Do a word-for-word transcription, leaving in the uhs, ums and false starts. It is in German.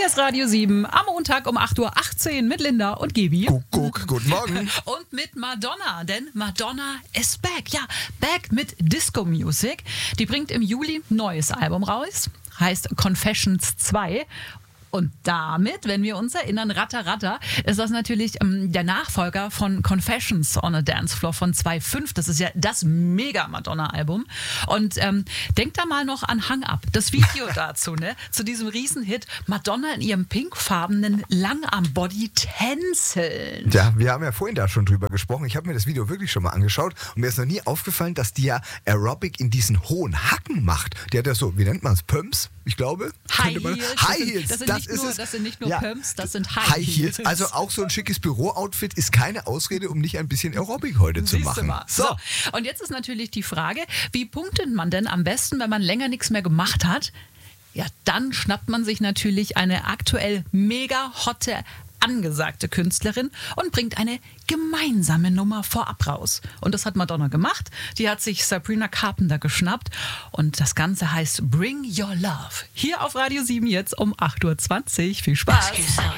Hier ist Radio sieben am Montag um acht Uhr achtzehn mit Linda und Gibi. Kuckuck, guten Morgen. Und mit Madonna, denn Madonna ist back. Ja, back mit Disco Music. Die bringt im Juli ein neues Album raus, heißt Confessions zwei. Und damit, wenn wir uns erinnern, Ratter Ratter, ist das natürlich ähm, der Nachfolger von Confessions on a Dance Floor von zwei Komma fünf. Das ist ja das Mega-Madonna-Album. Und ähm, denkt da mal noch an Hang Up, das Video dazu, ne? Zu diesem Riesenhit. Madonna in ihrem pinkfarbenen Langarm-Body tänzeln. Ja, wir haben ja vorhin da schon drüber gesprochen. Ich habe mir das Video wirklich schon mal angeschaut und mir ist noch nie aufgefallen, dass die ja Aerobic in diesen hohen Hacken macht. Die hat ja so, wie nennt man es, Pumps? Ich glaube. High Heels. High Heels. Das sind, das, das, nicht nur, das sind nicht nur ja. Pumps, das sind High, High Heels. Heels. Also auch so ein schickes Büro-Outfit ist keine Ausrede, um nicht ein bisschen Aerobic heute zu Siehst machen. So. so, und jetzt ist natürlich die Frage, wie punktet man denn am besten, wenn man länger nichts mehr gemacht hat? Ja, dann schnappt man sich natürlich eine aktuell mega hotte angesagte Künstlerin und bringt eine gemeinsame Nummer vorab raus. Und das hat Madonna gemacht. Die hat sich Sabrina Carpenter geschnappt und das Ganze heißt Bring Your Love. Hier auf Radio sieben jetzt um acht Uhr zwanzig. Viel Spaß!